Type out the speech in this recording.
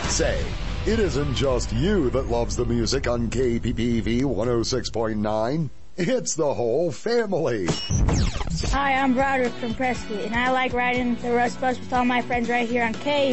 Say, it isn't just you that loves the music on KPPV 106.9. It's the whole family. Hi, I'm Broderick from Prescott, and I like riding the Rust Bus with all my friends right here on K.